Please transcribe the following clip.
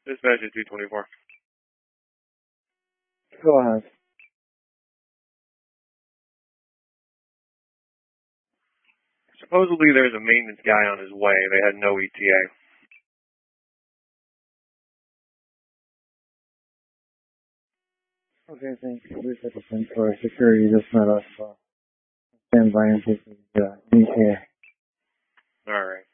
Dispatch at 224. Go ahead. Supposedly there's a maintenance guy on his way. They had no ETA. Okay, thanks. We've got the same for security just met us. Stand by in case we get ETA. All right.